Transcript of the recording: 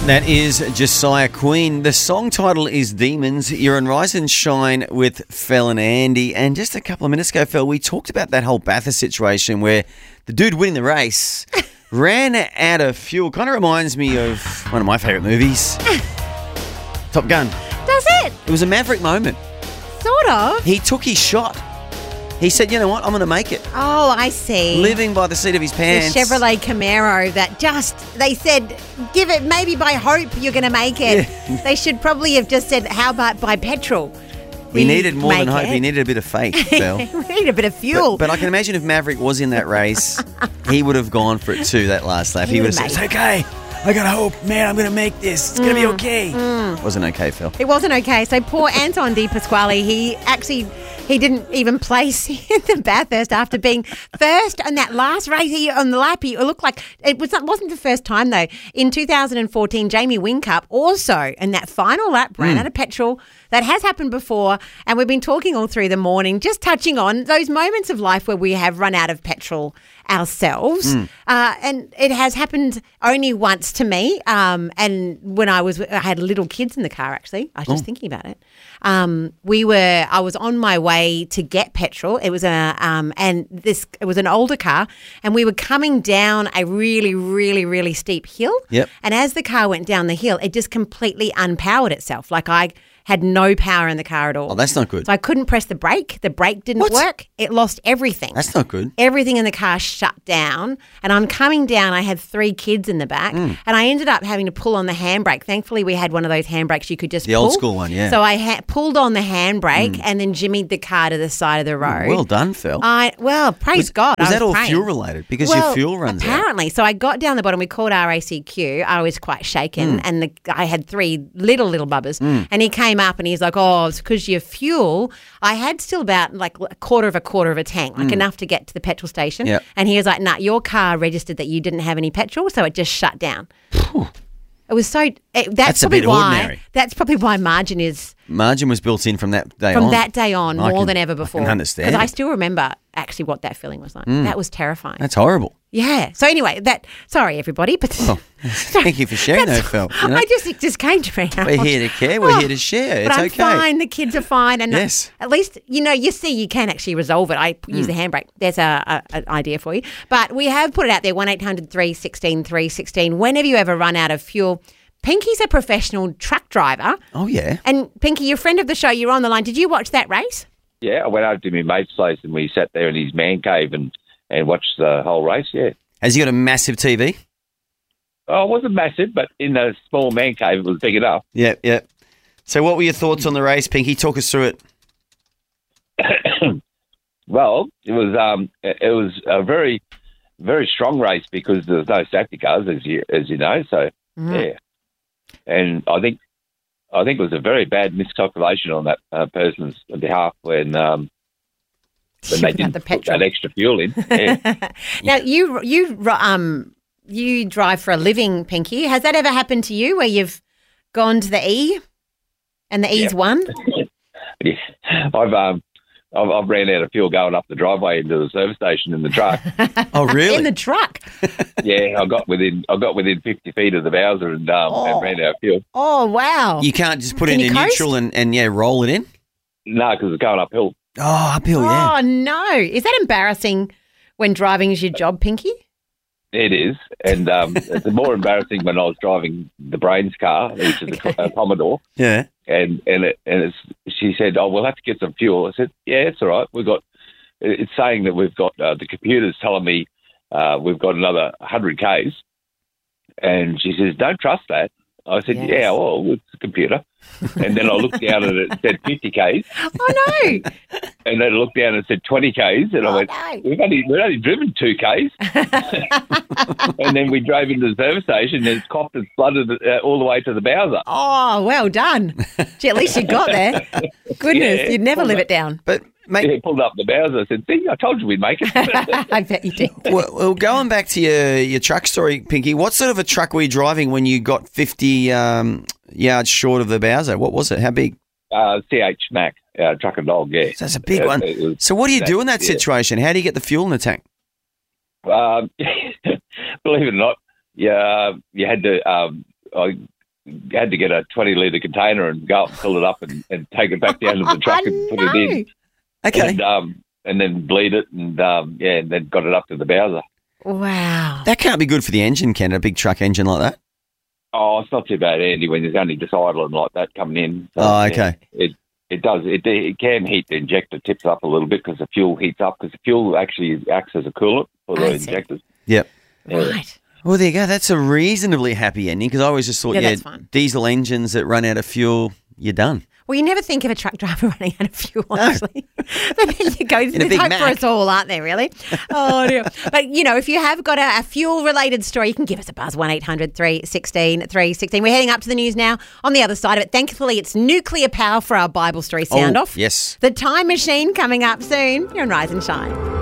That is Josiah Queen. The song title is Demons. You're on Rise and Shine with Fel and Andy. And just a couple of minutes ago, Fel, we talked about that whole Bathurst situation where the dude winning the race ran out of fuel. Kind of reminds me of one of my favourite movies, Top Gun. Does it? It was a maverick moment. Sort of. He took his shot. He said, you know what, I'm going to make it. Oh, I see. Living by the seat of his pants. The Chevrolet Camaro that they said, give it, maybe by hope you're going to make it. Yeah. They should probably have just said, how about by petrol? He needed more than hope. He needed a bit of faith, Phil. He needed a bit of fuel. But I can imagine if Maverick was in that race, he would have gone for it too, that last lap. He would have said, it's okay. I got hope. Man, I'm going to make this. It's going to be okay. It wasn't okay, Phil. It wasn't okay. So poor Anton De Pasquale, he didn't even place in the Bathurst after being first on that last race on the lap. He looked like it wasn't the first time though. In 2014, Jamie Whincup also in that final lap ran out of petrol. That has happened before, and we've been talking all through the morning, just touching on those moments of life where we have run out of petrol ourselves. And it has happened only once to me. And when I had little kids in the car, actually. I was just thinking about it. I was on my way to get petrol. It was it was an older car, and we were coming down a really, really, really steep hill. Yep. And as the car went down the hill, it just completely unpowered itself. Like I had no power in the car at all. Oh, that's not good. So I couldn't press the brake. The brake didn't work. It lost everything. That's not good. Everything in the car shut down, and I'm coming down. I had 3 kids in the back, and I ended up having to pull on the handbrake. Thankfully, we had one of those handbrakes you could just pull. The old school one, yeah. So I pulled on the handbrake and then jimmied the car to the side of the road. Well done, Phil. Praise God. Was that all praying. fuel related? Because your fuel runs apparently. out. So I got down the bottom. We called RACQ. I was quite shaken, and I had 3 little bubbers. And he came up and he's like, "Oh, it's because your fuel." I had still about like a quarter of a tank, like enough to get to the petrol station. Yep. And he was like, "Nah, your car registered that you didn't have any petrol, so it just shut down." It was so. That's probably a bit why. ordinary. That's probably why margin was built in from that day on. From that day on, more than ever before. I can understand. Because I still remember actually what that feeling was like. That was terrifying. That's horrible. Yeah. So anyway, sorry everybody, but thank you for sharing that, Phil. You know? It just came to me. We're here to care. We're here to share. But it's I'm okay. fine. The kids are fine, and yes. At least you see you can actually resolve it. I use the handbrake. There's an idea for you. But we have put it out there: 1-800-316-316. Whenever you ever run out of fuel. Pinky's a professional truck driver. Oh, yeah. And Pinky, you're a friend of the show. You're on the line. Did you watch that race? Yeah, I went over to my mate's place and we sat there in his man cave and watched the whole race, yeah. Has he got a massive TV? Oh, it wasn't massive, but in a small man cave it was big enough. Yeah. So what were your thoughts on the race, Pinky? Talk us through it. Well, it was a very, very strong race because there was no safety cars, as you know, so, yeah. And I think it was a very bad miscalculation on that person's behalf when they didn't put that extra fuel in. Yeah. Now you drive for a living, Pinky. Has that ever happened to you where you've gone to the E and the E's won? Yeah. I've ran out of fuel going up the driveway into the service station in the truck. Oh, really? In the truck? Yeah, I got within 50 feet of the Bowser and ran out of fuel. Oh, wow. You can't just put it in neutral and roll it in? No, because it's going uphill. Oh, uphill, yeah. Oh, no. Is that embarrassing when driving is your job, Pinky? It is, and it's more embarrassing when I was driving the Brains car, which is a Commodore. Yeah. And she said, "Oh, we'll have to get some fuel." I said, "Yeah, it's all right. It's saying that we've got the computer's telling me we've got another 100 k's," and she says, "Don't trust that." I said, Yes. "Yeah, well, it's a computer." And then I looked down and it said 50 k's. Oh, no. And then I looked down and it said 20 k's. And I went, no. we've only driven 2 k's. And then we drove into the service station and it's coughed and flooded all the way to the Bowser. Oh, well done. Gee, at least you got there. Goodness, Yeah, you'd never live it down. But, mate, He pulled up the Bowser. I said, "See, I told you we'd make it." I bet you did. well, going back to your truck story, Pinky, what sort of a truck were you driving when you got 50 yards short of the Bowser? What was it? How big? CH Mac, truck and dog, yeah. So that's a big one. So what do you do in that situation? How do you get the fuel in the tank? Believe it or not, you had to. had to get a 20-litre container and go up and fill it up and take it back down to the truck and put it in. Okay. And then bleed it and then got it up to the Bowser. Wow. That can't be good for the engine, can it? A big truck engine like that? Oh, it's not too bad, Andy, when there's only just idling like that coming in. So, Okay. It does. It can heat the injector tips up a little bit because the fuel heats up because the fuel actually acts as a coolant for the injectors. Yep. Right. Well, there you go. That's a reasonably happy ending because I always just thought, that's fine. diesel engines that run out of fuel, you're done. Well, you never think of a truck driver running out of fuel, actually. But then you go, there's big hope Mac. for us all, aren't there, really? Oh, dear. But, if you have got a fuel-related story, you can give us a buzz, 1-800-316-316. We're heading up to the news now. On the other side of it, thankfully, it's nuclear power for our Bible story sound-off. Yes. The Time Machine coming up soon. You're on Rise and Shine.